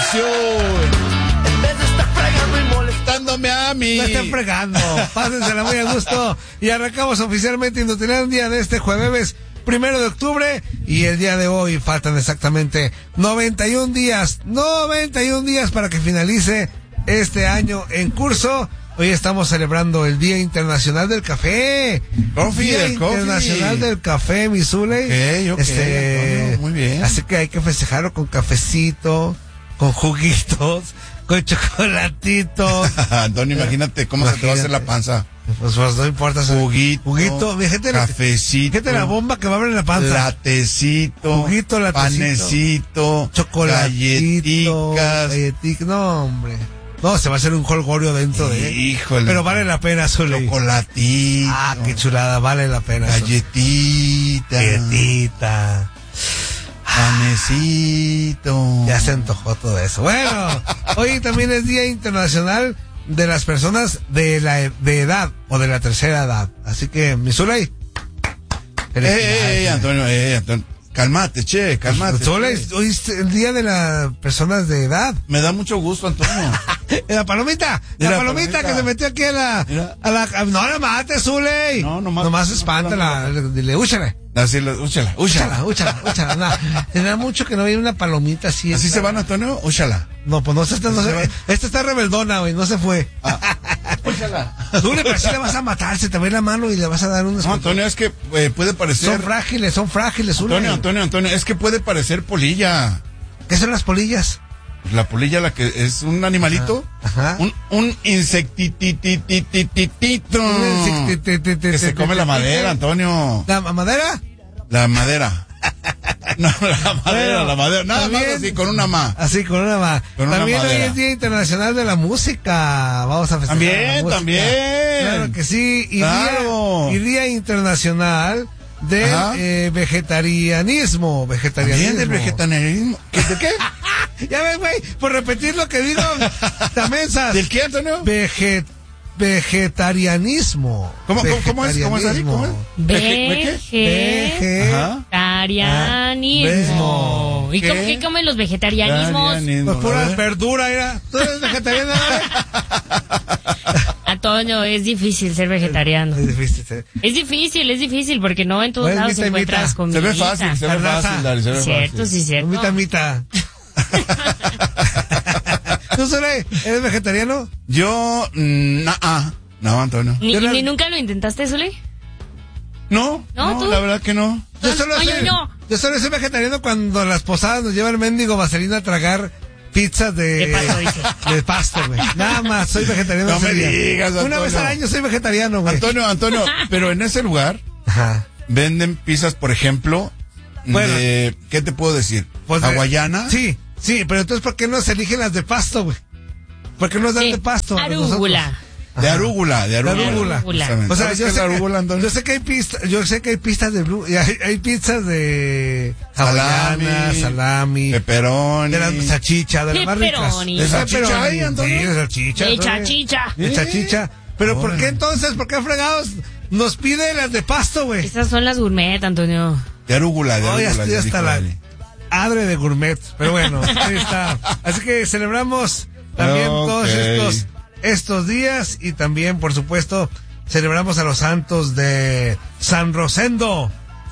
diversión. En vez de estar fregando y molestándome a mí. No estén fregando. Pásensela muy a gusto. Y arrancamos oficialmente Inutilandia el día de este jueves 1 de octubre. Y el día de hoy faltan exactamente 91 días. 91 días para que finalice este año en curso. Hoy estamos celebrando el Día Internacional del Café. Día Internacional del Café, mi Zule. Okay, muy bien. Así que hay que festejarlo con cafecito, con juguitos, con chocolatito. Antonio, imagínate cómo se te va a hacer la panza. Pues no importa. Juguito, cafecito. Fíjate la bomba que va a abrir en la panza. Latecito. Juguito, latecito. Panecito. Chocolatito. Galletitas. No, hombre. No, se va a hacer un jolgorio dentro de... Híjole. Pero vale la pena, Zule. Chocolatito. Ah, qué chulada, vale la pena. Galletita. Panecito. Ya se antojó todo eso. Bueno, hoy también es Día Internacional de las personas de edad o de la tercera edad. Así que, mi Zule. Antonio. Cálmate. Zule, hoy es el Día de las personas de edad. Me da mucho gusto, Antonio. La palomita que se metió aquí no la mates, Zule. No, nomás espántala. Dile, úchale. Así, úchala. No, tenía mucho que no veía una palomita así. ¿Así se van, Antonio? Úchala. No, pues no se esta está rebeldona, güey, no se fue. Úchala. Zule, pero así le vas a matar, se te ve la mano y le vas a dar unas... No, Antonio, es que puede parecer... Son frágiles, Zule. Antonio, es que puede parecer polilla. ¿Qué son las polillas? La polilla, la que es un animalito. Ajá. Un insectititititito. Que se come la madera, Antonio. ¿La madera? La madera. No, la madera. Nada más así, con una ma. Así, con una ma. También hoy es Día Internacional de la Música. Vamos a festejar. También. Claro que sí. Y Día Internacional del vegetarianismo. También del vegetarianismo. ¿De qué? Ya ves, güey, por repetir lo que digo, tamensas. ¿Del qué, Antonio? Vegetarianismo. ¿Cómo es? Vegetarianismo. ¿Y qué comen los vegetarianismos? Pues pura verdura, era. ¿Tú eres vegetariano? Antonio, es difícil ser vegetariano. Es difícil porque no en todos lados encuentras comida. Se ve fácil, Dari, se ve cierto, fácil. Sí, cierto. Mitad. ¿Tú, Zule, eres vegetariano? Yo, no, Antonio. ¿Ni nunca lo intentaste, Zule? No, la verdad que no. Yo solo soy vegetariano cuando las posadas nos llevan el mendigo vaselina a tragar pizzas de pasto, güey. Nada más, soy vegetariano. No me digas, Antonio. Una vez al año soy vegetariano, güey. Antonio, pero en ese lugar venden pizzas, por ejemplo, ¿qué te puedo decir? Pues ¿hawaiana? Sí, pero entonces ¿por qué no se eligen las de pasto, güey? ¿Por qué no dan de pasto? Arúgula. De arúgula. O sea, yo sé que hay pistas de hay pizzas de salami, pepperoni, de la salchicha, de las más ricas. ¿De salchicha hay, Antonio? Sí, de salchicha. Pero ¿por qué entonces? ¿Por qué fregados nos pide las de pasto, güey? Esas son las gourmet, Antonio. De arúgula. Ya está la adre de gourmet. Pero bueno, ahí está. Así que celebramos también todos estos días y también, por supuesto, celebramos a los santos de San Remigio.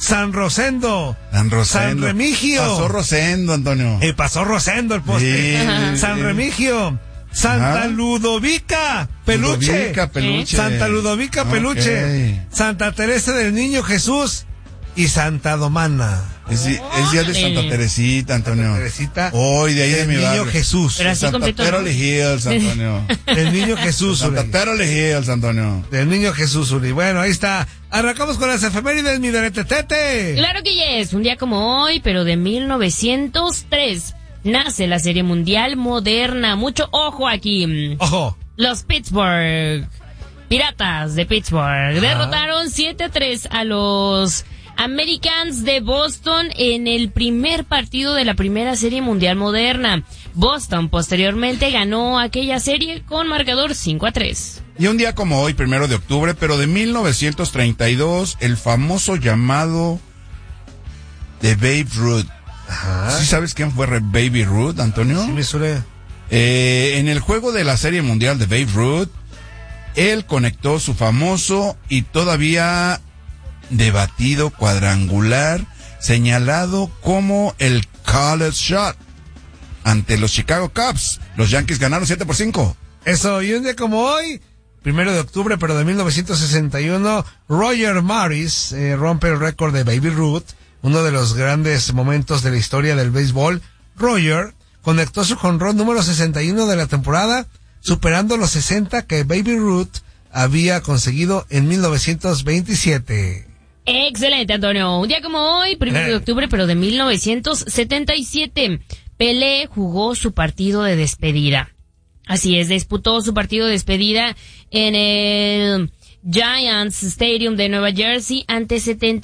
Pasó Rosendo, Antonio. Pasó Rosendo el poste. Sí. San Remigio. Santa Ludovica Peluche. Santa Ludovica Peluche. Santa Teresa del Niño Jesús y Santa Domana. Es día de Santa Teresita, Antonio. Santa Teresita. Hoy de ahí de mi barrio. Niño Jesús. Pero así Santa Teroli Hills, Antonio. El Niño Jesús. Santa Teroli Hills, Antonio. Del Niño Jesús, Uri. Bueno, ahí está. Arrancamos con las efemérides, mi Tete. Claro que ya es. Un día como hoy, pero de 1903. Nace la Serie Mundial Moderna. Mucho ojo aquí. Ojo. Los Pittsburgh Piratas de Pittsburgh derrotaron 7-3 a los Americans de Boston en el primer partido de la primera Serie Mundial Moderna. Boston posteriormente ganó aquella serie con marcador 5-3. Y un día como hoy, 1 de octubre, pero de 1932, el famoso llamado de Babe Ruth. Ajá. ¿Sí sabes quién fue Baby Ruth, Antonio? Sí, me suele. En el juego de la Serie Mundial de Babe Ruth, él conectó su famoso y todavía debatido cuadrangular, señalado como el college shot, ante los Chicago Cubs. Los Yankees ganaron 7-5. Eso, y un día como hoy, 1 de octubre, pero de 1961, Roger Maris rompe el récord de Baby Ruth, uno de los grandes momentos de la historia del béisbol. Roger conectó su jonrón número 61 de la temporada, superando los 60 que Baby Ruth había conseguido en 1927. Excelente, Antonio. Un día como hoy, 1 de octubre, pero de 1977, Pelé jugó su partido de despedida. Así es, disputó su partido de despedida en el Giants Stadium de Nueva Jersey ante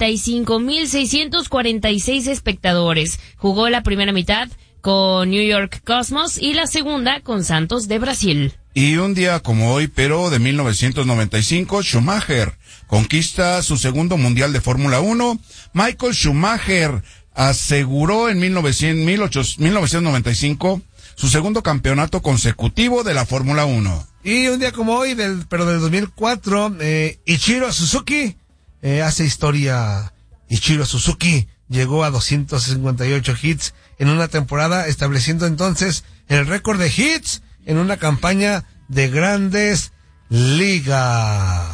75,646 espectadores. Jugó la primera mitad con New York Cosmos y la segunda con Santos de Brasil. Y un día como hoy, pero de 1995, Schumacher conquista su segundo mundial de Fórmula 1. Michael Schumacher aseguró en 1995 su segundo campeonato consecutivo de la Fórmula 1. Y un día como hoy, pero del 2004, Ichiro Suzuki hace historia. Ichiro Suzuki llegó a 258 hits en una temporada, estableciendo entonces el récord de hits en una campaña de Grandes Ligas.